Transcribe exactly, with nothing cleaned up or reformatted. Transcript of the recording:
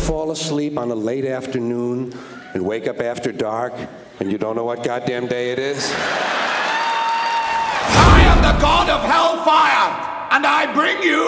fall asleep on a late afternoon and wake up after dark and you don't know what goddamn day it is? I am the god of hellfire, and I bring you